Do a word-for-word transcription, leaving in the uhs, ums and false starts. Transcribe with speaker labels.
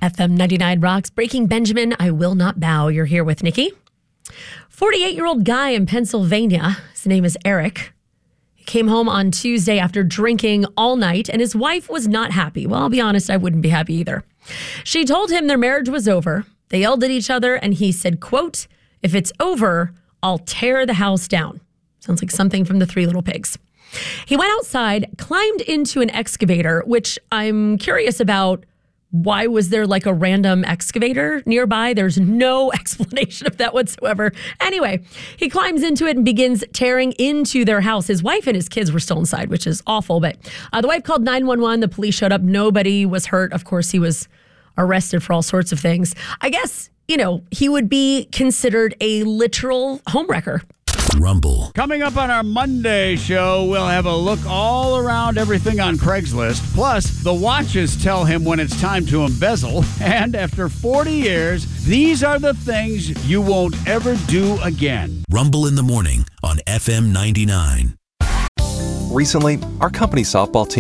Speaker 1: F M ninety-nine rocks. Breaking Benjamin, I Will Not Bow. You're here with Nikki. forty-eight-year-old guy in Pennsylvania. His name is Eric. He came home on Tuesday after drinking all night, and his wife was not happy. Well, I'll be honest, I wouldn't be happy either. She told him their marriage was over. They yelled at each other, and he said, quote, "If it's over, I'll tear the house down." Sounds like something from the Three Little Pigs. He went outside, climbed into an excavator, which I'm curious about. Why was there like a random excavator nearby? There's no explanation of that whatsoever. Anyway, he climbs into it and begins tearing into their house. His wife and his kids were still inside, which is awful. But uh, the wife called nine one one. The police showed up. Nobody was hurt. Of course, he was arrested for all sorts of things. I guess, you know, he would be considered a literal homewrecker.
Speaker 2: Rumble.
Speaker 3: Coming up on our Monday show, we'll have a look all around everything on Craigslist. Plus, the watches tell him when it's time to embezzle. And after forty years, these are the things you won't ever do again.
Speaker 2: Rumble in the morning on F M ninety-nine.
Speaker 4: Recently, our company softball team